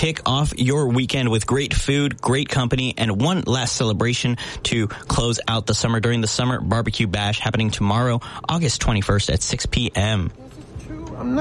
Kick off your weekend with great food, great company, and one last celebration to close out the summer during the Summer Barbecue Bash happening tomorrow, August 21st at 6 p.m.